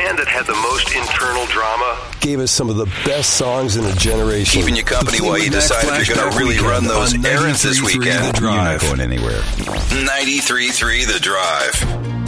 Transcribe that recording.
band that had the most internal drama. Gave us some of the best songs in a generation. Keeping you company while you decide if you're going to really run those errands this weekend. You're not going anywhere. 93.3 The Drive.